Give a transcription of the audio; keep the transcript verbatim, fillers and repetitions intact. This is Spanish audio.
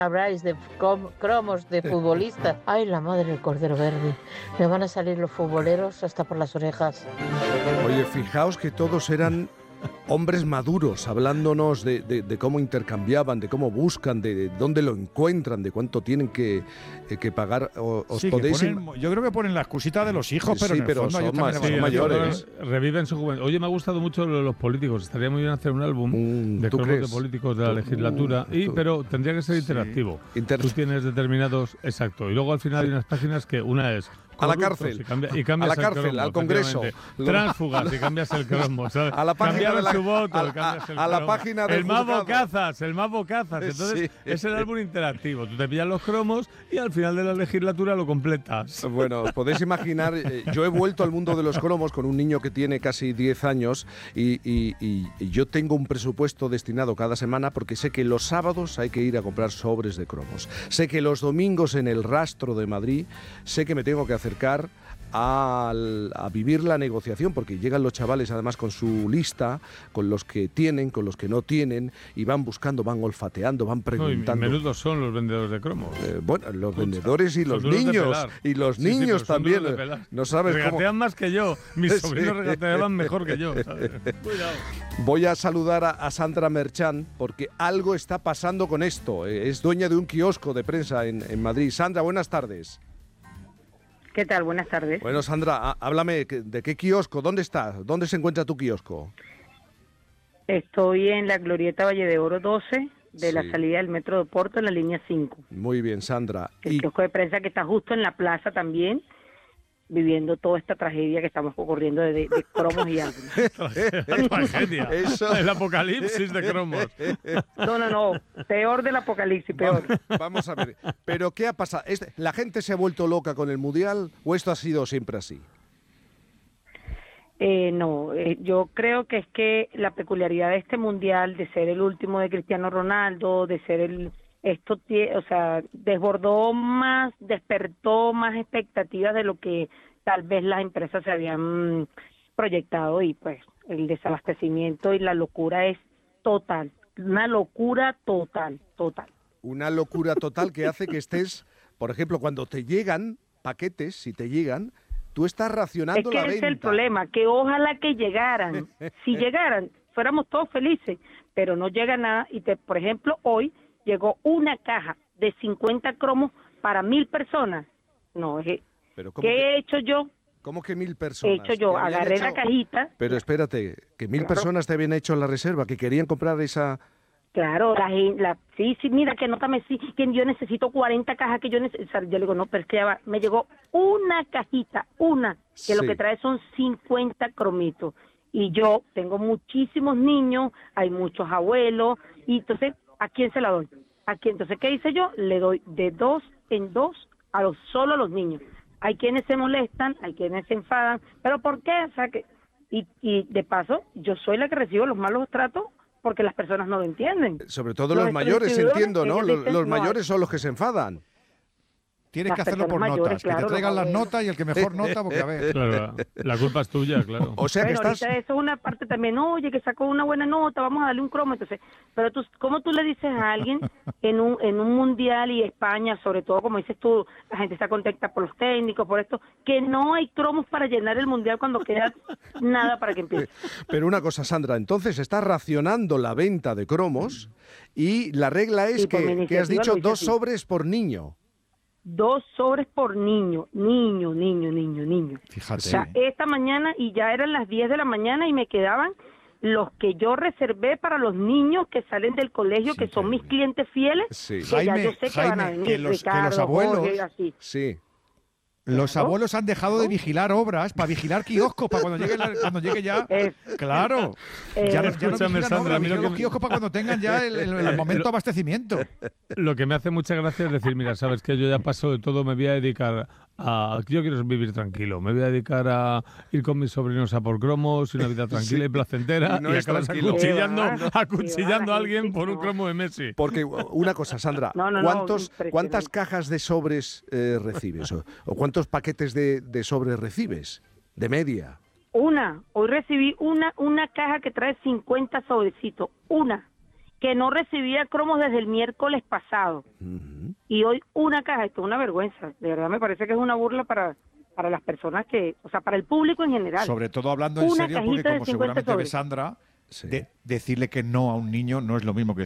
Habláis de com- cromos de futbolistas. Ay, la madre del cordero verde. Me van a salir los futboleros hasta por las orejas. Oye, fijaos que todos eran hombres maduros, hablándonos de, de, de cómo intercambiaban, de cómo buscan, de, de dónde lo encuentran, de cuánto tienen que, eh, que pagar. O, ¿Os Sí, que podéis ponen- im- yo creo que ponen la excusita de los hijos, pero Sí, en el pero fondo son ellos más- también son evaluan. mayores. Reviven su juventud. Oye, me ha gustado mucho lo de los políticos. Estaría muy bien hacer un álbum Mm, de ¿tú cromos crees? de políticos de la Tú- legislatura, uh, y tú- pero tendría que ser interactivo. Inter- Tú tienes determinados... Exacto. Y luego al final hay unas páginas que una es... A la corruptos, cárcel. Y, cambia- y cambias A la el cárcel, cromo, al Congreso. efectivamente. Tránsfugas y cambias el cromo, ¿sabes? A la página Cambiar de la- su voto, a- y cambias el a la cromo. página del El más juzgado. bocazas, el más bocazas. Entonces Sí. es el álbum interactivo. Tú te pillas los cromos y al final de la legislatura lo completas. Bueno, os podéis imaginar, eh, yo he vuelto al mundo de los cromos con un niño que tiene casi diez años y, y- y- y yo tengo un presupuesto destinado cada semana porque sé que los sábados hay que ir a comprar sobres de cromos. Sé que los domingos en el Rastro de Madrid, sé que me tengo que acercar al- a vivir la negociación, porque llegan los chavales además con su lista, con los que tienen, con los que no tienen, y van buscando, van olfateando, van No, y preguntando. menudos son los vendedores de cromos. Eh, bueno, los Escucha, vendedores y son los duros de niños, pelar. y los Sí, sí, niños pero son también. duros de pelar. No sabes cómo. Regatean más que yo. Mis Sí. sobrinos regateaban mejor que yo, ¿sabes? Cuidado. Voy a saludar a, a Sandra Merchán porque algo está pasando con esto. Eh, Es dueña de un kiosco de prensa en, en Madrid. Sandra, buenas tardes. ¿Qué tal? Buenas tardes. Bueno, Sandra, há- háblame que- de qué kiosco, ¿dónde está? ¿Dónde se encuentra tu kiosco? Estoy en la Glorieta Valle de Oro doce, de la Sí. salida del Metro de Porto, en la línea cinco. Muy bien, Sandra. El Y kiosco de prensa que está justo en la plaza también, viviendo toda esta tragedia que estamos ocurriendo de, de, de cromos y álbumes. La tragedia. Eso- El apocalipsis de cromos. No, no, no. Peor del apocalipsis, peor. vamos, vamos a ver, ¿pero qué ha pasado? ¿Es- ¿La gente se ha vuelto loca con el Mundial o esto ha sido siempre así? Eh, no, eh, yo creo que es que la peculiaridad de este mundial, de ser el último de Cristiano Ronaldo, de ser el, esto, tie- o sea, desbordó más, despertó más expectativas de lo que tal vez las empresas se habían mm, proyectado, y pues el desabastecimiento y la locura es total, una locura total, total. Una locura total que hace que estés, por ejemplo, cuando te llegan paquetes, si te llegan, tú estás Es racionando que la ese venta. es el problema, que ojalá que llegaran. Si llegaran, fuéramos todos felices, pero no llega nada. Y te, por ejemplo, hoy llegó una caja de cincuenta cromos para mil personas. No, es que- Pero ¿cómo ¿qué que, he hecho yo? cómo que mil He personas? hecho yo, ¿Te habían agarré hecho- la cajita. Pero espérate, que mil Claro. personas te habían hecho la reserva, que querían comprar esa... Claro, la, gen- la sí, sí, mira, que nótame, sí, que yo necesito cuarenta cajas, que yo necesito. Yo le digo, no, pero es que ya va, me llegó una cajita, una, que lo Sí. que trae son cincuenta cromitos. Y yo tengo muchísimos niños, hay muchos abuelos, y entonces, ¿a quién se la doy? ¿A quién? Entonces, ¿qué hice yo? Le doy de dos en dos a los solo a los niños. Hay quienes se molestan, hay quienes se enfadan, pero ¿por qué? O sea, que, y, y de paso, yo soy la que recibo los malos tratos porque las personas no lo entienden. Sobre todo Los los mayores, distribuidores, entiendo, ¿no? ellos Los, dicen, los no, mayores son los que se enfadan. Tienes Las que hacerlo por personas mayores, notas, que claro, te traigan los las abuelos. notas y el que mejor nota, porque a ver. Claro, la culpa es tuya, claro. O sea que Bueno, estás... ahorita eso es una parte también, oye, que sacó una buena nota, vamos a darle un cromo, entonces, pero tú, ¿cómo tú le dices a alguien en un en un mundial y España, sobre todo, como dices tú, la gente está contenta por los técnicos, por esto, que no hay cromos para llenar el mundial cuando queda nada para que empiece? Pero una cosa, Sandra, entonces estás racionando la venta de cromos y la regla es Sí, por mi que, que has iniciativa dicho lo hice dos así. sobres por niño. Dos sobres por niño, niño, niño, niño, niño. Fíjate. O sea, esta mañana, y ya eran las diez de la mañana y me quedaban los que yo reservé para los niños que salen del colegio, Es que son mis increíble. clientes fieles, Sí, que ya Jaime, yo sé que van a Jaime, venir, que los- que los Ricardo, abuelos- Jorge, así. sí. Los Claro. abuelos han dejado de vigilar obras para vigilar kioscos para cuando llegue, la- cuando llegue ya. Es- Claro. Eh, Ya, no- ya no Escúchame, vigilan Sandra, obras, a mí lo vigilan que los me- kioscos para cuando tengan ya el, el- el momento de abastecimiento. Lo que me hace mucha gracia es decir, mira, sabes que yo ya paso de todo, me voy a dedicar a... Yo quiero vivir tranquilo, me voy a dedicar a ir con mis sobrinos a por cromos, una vida tranquila y placentera, Y no y es acabas tranquilo. acuchillando, Qué va, qué va, acuchillando la a alguien gente, por un no. cromo de Messi. Porque una cosa, Sandra, No, no, no, ¿cuántos, impresionante. ¿cuántas cajas de sobres eh, recibes? O, o cuántos paquetes de, de sobres recibes? De media. Una, hoy recibí una una caja que trae cincuenta sobrecitos, una. que no recibía cromos desde el miércoles pasado. Ujú. Y hoy una caja, esto es una vergüenza. De verdad me parece que es una burla para, para las personas que, o sea, para el público en general. Sobre todo hablando en Una serio, porque cajita de como cincuenta seguramente ve sobres. Sandra, Sí. de- decirle que no a un niño no es lo mismo que